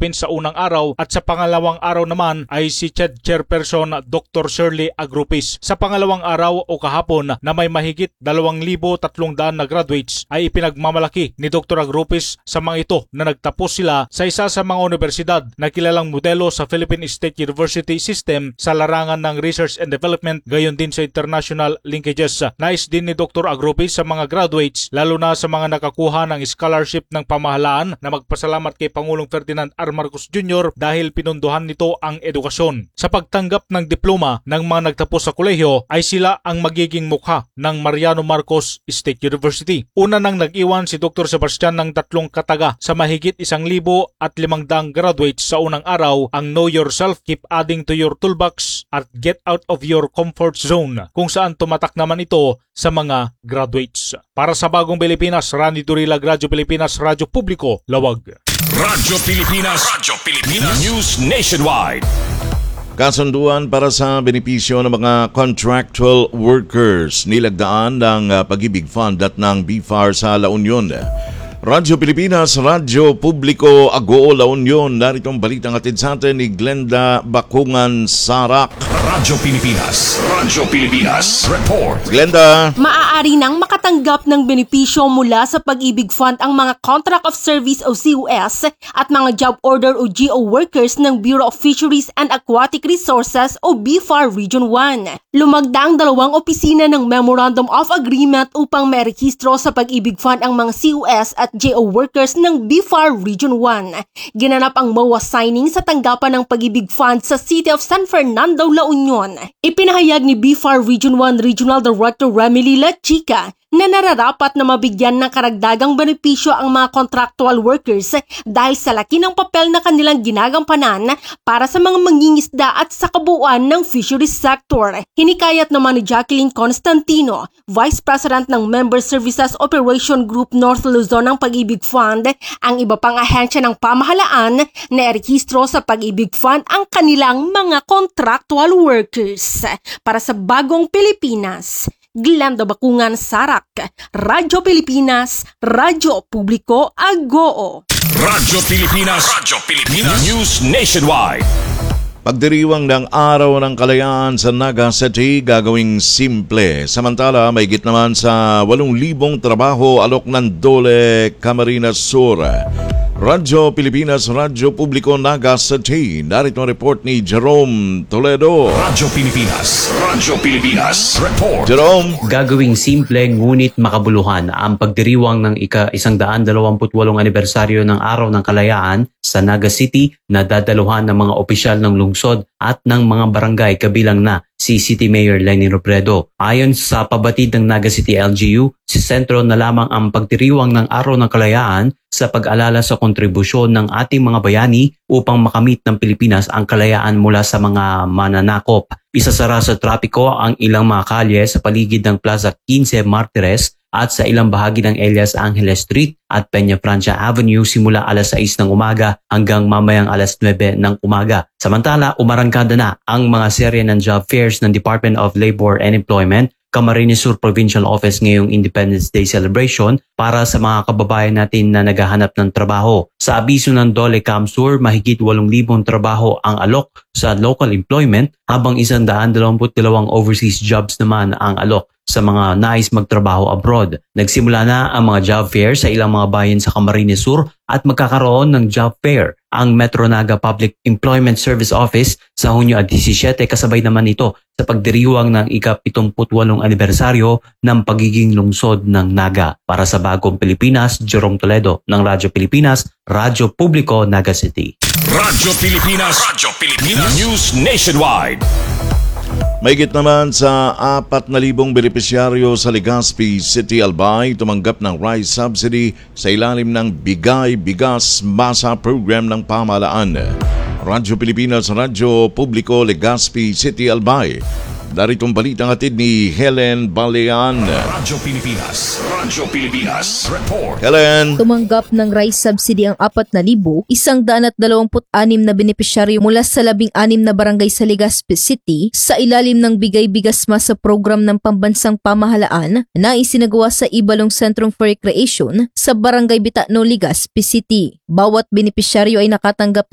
Philippines sa unang araw at sa pangalawang araw naman ay si CHED Chairperson Dr. Shirley Agrupis. Sa pangalawang araw o kahapon na may mahigit 2,300 na graduates ay ipinagmamalaki ni Dr. Agrupis sa mga ito na nagtapos sila sa isa sa mga universidad na kilalang modelo sa Philippine State University System sa larangan ng Research and Development gayon din sa international linkages. Nais din ni Dr. Agrupis sa mga graduates lalo na sa mga nakakuha ng scholarship ng pamahalaan na magpasalamat kay Pangulong Ferdinand R. Marcos Jr. dahil pinunduhan nito ang edukasyon. Sa pagtanggap ng diploma ng mga nagtapos sa kolehiyo ay sila ang magiging mukha ng Mariano Marcos State University. Una nang nag-iwan si Dr. Sebastian ng 3 kataga sa mahigit 1,500 graduates sa unang araw ang Know Yourself, Keep Adding to Your Toolbox at Get Out of Your Comfort Zone kung saan tumatak naman ito sa mga graduates. Para sa Bagong Pilipinas, Randy Durilag, Radyo Pilipinas, Radyo Publiko, Lawag. Radyo Pilipinas News Nationwide. Kasunduan para sa benepisyo ng mga contractual workers, nilagdaan ng Pag-ibig Fund at ng BFAR sa La Union. Radyo Pilipinas, Radyo Publiko, Agoo, La Union. Narito ang balitang atid sa atin ni Glenda Bakungan Sarak. Radyo Pilipinas Report. Glenda. Maaari nang makatanggap ng benepisyo mula sa Pag-ibig Fund ang mga Contract of Service o COS at mga Job Order o GO workers ng Bureau of Fisheries and Aquatic Resources o BFAR Region 1. Lumagda ang 2 opisina ng Memorandum of Agreement upang merehistro sa Pag-ibig Fund ang mga COS at GO workers ng BFAR Region 1. Ginanap ang MOA signing sa tanggapan ng Pag-ibig Fund sa City of San Fernando, La Union. Ipinahayag ni BFAR Region 1 Regional Director Remily La Chica na nararapat na mabigyan ng karagdagang benepisyo ang mga contractual workers dahil sa laki ng papel na kanilang ginagampanan para sa mga mangingisda at sa kabuuan ng fisheries sector. Hinikayat naman ni Jacqueline Constantino, Vice President ng Member Services Operation Group North Luzon ng Pag-ibig Fund, ang iba pang ahensya ng pamahalaan na erehistro sa Pag-ibig Fund ang kanilang mga contractual workers. Para sa Bagong Pilipinas, Glenda Bakungan Sarak, Radyo Pilipinas, Radyo Publiko, Agoo. Radyo Pilipinas News Nationwide. Pagdiriwang ng Araw ng Kalayaan sa Naga City gagawing simple. Samantala, may git naman sa 8,000 trabaho alok ng Dole, Camarines Sur. Radyo Pilipinas, Radyo Publiko, Naga City. Narito ang report ni Jerome Toledo. Radyo Pilipinas Report. Jerome. Gagawing simple ngunit makabuluhan ang pagdiriwang ng ika-128 anibersaryo ng Araw ng Kalayaan sa Naga City na dadaluhan ng mga opisyal ng lungsod at ng mga barangay kabilang na si City Mayor Leni Robredo. Ayon sa pabatid ng Naga City LGU, si sentro na lamang ang pagdiriwang ng Araw ng Kalayaan sa pag-alala sa kontribusyon ng ating mga bayani upang makamit ng Pilipinas ang kalayaan mula sa mga mananakop. Isasara sa trapiko ang ilang mga kalye sa paligid ng Plaza 15 Martires at sa ilang bahagi ng Elias Angeles Street at Peña Francia Avenue simula alas 6 ng umaga hanggang mamayang alas 9 ng umaga. Samantala, umarangkada na ang mga serye ng job fairs ng Department of Labor and Employment, Camarines Sur Provincial Office ngayong Independence Day celebration para sa mga kababayan natin na naghahanap ng trabaho. Sa abiso ng Dole Camsur, mahigit 8,000 trabaho ang alok sa local employment habang 122 overseas jobs naman ang alok sa mga nais magtrabaho abroad. Nagsimula na ang mga job fair sa ilang mga bayan sa Camarines Sur at magkakaroon ng job fair ang Metro Naga Public Employment Service Office sa Hunyo 17 kasabay naman ito sa pagdiriwang ng ika-78 anibersaryo ng pagiging lungsod ng Naga. Para sa Bagong Pilipinas, Jerome Toledo ng Radyo Pilipinas, Radyo Publiko, Naga City. Radyo Pilipinas News Nationwide. Mahigit naman sa 4,000 benepisyaryo sa Legazpi City, Albay tumanggap ng rice subsidy sa ilalim ng Bigay Bigas Masa Program ng pamahalaan. Radyo Pilipinas, Radyo Publiko, Legazpi City, Albay. Daritong balitang hatid ni Helen Balean. Radyo Pilipinas Report. Helen. Tumanggap ng rice subsidy ang 4,126 na benepisyaryo mula sa 16 na barangay sa Legazpi City sa ilalim ng Bigay Bigas Masa Program ng Pambansang Pamahalaan na isinagawa sa Ibalong Sentrong for Recreation sa Barangay Bitano, Legazpi City. Bawat benepisyaryo ay nakatanggap